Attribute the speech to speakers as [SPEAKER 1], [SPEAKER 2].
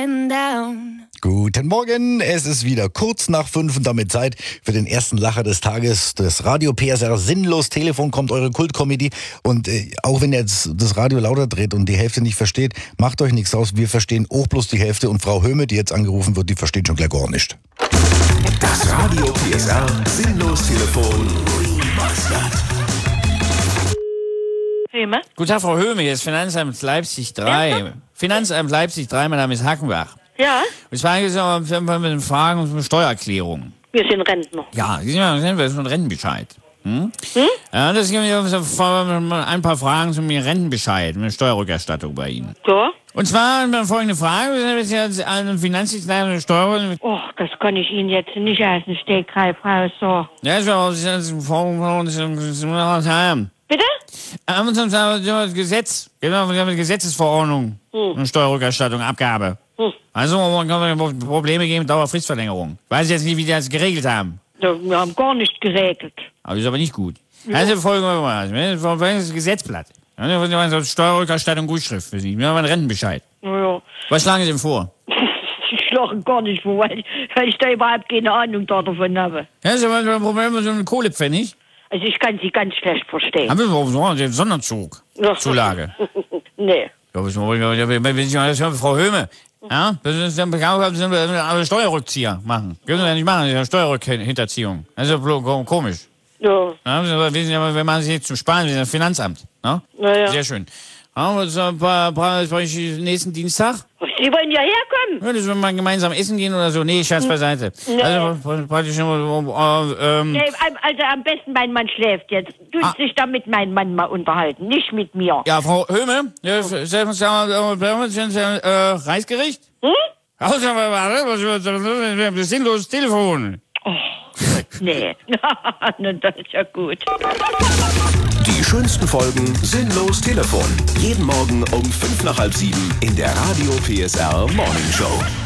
[SPEAKER 1] going down.
[SPEAKER 2] Guten Morgen, es ist wieder kurz nach 5 und damit Zeit für den ersten Lacher des Tages. Das Radio PSR Sinnlos Telefon kommt, eure Kultcomedy. Und auch wenn ihr jetzt das Radio lauter dreht und die Hälfte nicht versteht, macht euch nichts aus. Wir verstehen auch bloß die Hälfte und Frau Höhme, die jetzt angerufen wird, die versteht schon gleich gar nicht.
[SPEAKER 3] Das Radio PSR Sinnlos Telefon.
[SPEAKER 4] Höhme?
[SPEAKER 5] Guten Tag, Frau Höhme, hier ist Finanzamt Leipzig 3.
[SPEAKER 4] Ja?
[SPEAKER 5] Finanzamt Leipzig 3, mein Name ist Hackenbach.
[SPEAKER 4] Ja,
[SPEAKER 5] Und zwar geht es mit Fragen zur Steuererklärung.
[SPEAKER 4] wir sind Rentner.
[SPEAKER 5] Ja, Sie sind schon Rentenbescheid. Ja, das gibt ein paar Fragen zu mir Rentenbescheid, eine Steuerrückerstattung bei Ihnen.
[SPEAKER 4] So?
[SPEAKER 5] Und zwar folgende Frage, wir sind jetzt eine Finanzdienstleister Steuer.
[SPEAKER 4] Oh, das kann ich Ihnen jetzt nicht aus dem Stegreif raus so.
[SPEAKER 5] Ja, das
[SPEAKER 4] Bitte?
[SPEAKER 5] das Gesetz, genau, die Gesetzesverordnung, eine Steuerrückerstattung, Abgabe. Also, man kann Probleme geben mit Dauerfristverlängerung. Weiß ich jetzt nicht, wie die das geregelt haben.
[SPEAKER 4] Ja, wir haben gar nicht geregelt.
[SPEAKER 5] Aber ist aber nicht gut. Also folgendes Gesetzblatt. Steuerrückerstattung, Gutschrift für Sie. Wir haben einen Rentenbescheid.
[SPEAKER 4] Ja.
[SPEAKER 5] Was schlagen Sie denn vor?
[SPEAKER 4] Ich schlage gar nicht vor, weil ich da überhaupt keine Ahnung davon habe.
[SPEAKER 5] Ja, ist aber ein Problem mit so einem Kohlepfennig.
[SPEAKER 4] Also ich kann Sie ganz schlecht verstehen.
[SPEAKER 5] Haben wir überhaupt den Sonderzug?
[SPEAKER 4] Ja.
[SPEAKER 5] Zulage.
[SPEAKER 4] Nee.
[SPEAKER 5] Frau Höhme, ja, das ist eine Steuerrückzieher machen. Können Sie ja nicht machen, das ist eine Steuerrückhinterziehung. Das ist ja komisch.
[SPEAKER 4] Ja.
[SPEAKER 5] Ja, wir machen Sie jetzt zum Sparen, wir sind das Finanzamt. Ne?
[SPEAKER 4] Naja.
[SPEAKER 5] Sehr schön. Ja, was nächsten Dienstag?
[SPEAKER 4] Sie wollen ja herkommen?
[SPEAKER 5] Ja, das wir mal gemeinsam essen gehen oder so. Nee, Scherz beiseite.
[SPEAKER 4] Nee.
[SPEAKER 5] Also praktisch
[SPEAKER 4] Nee, also am besten mein Mann schläft jetzt. Du sich da mit meinem Mann mal unterhalten, nicht mit mir.
[SPEAKER 5] ja, Frau Höhme, Reisgericht? Das sinnloses Telefon.
[SPEAKER 4] Nee. Das ist ja gut.
[SPEAKER 3] Die schönsten Folgen Sinnlos Telefon. Jeden Morgen um 5 nach halb 7 in der Radio PSR Morning Show.